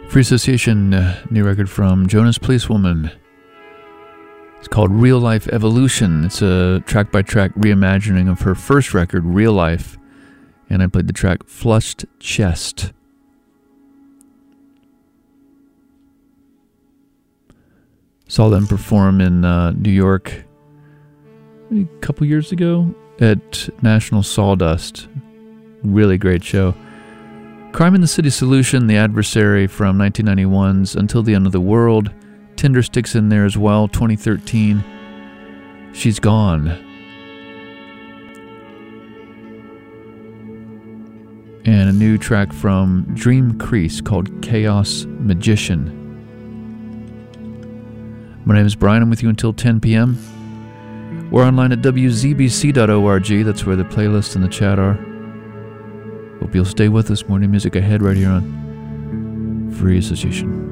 Free Association, new record from Jonas Policewoman. It's called Real Life Evolution. It's a track-by-track reimagining of her first record, Real Life. And I played the track Flushed Chest. Saw them perform in New York a couple years ago at National Sawdust. Really great show. Crime in the City Solution, The Adversary from 1991's Until the End of the World. Tindersticks in there as well, 2013. She's Gone. And a new track from Dream Crease called Chaos Magician. My name is Brian. I'm with you until 10 p.m. We're online at wzbc.org. That's where the playlist and the chat are. Hope you'll stay with us. More new music ahead right here on Free Association.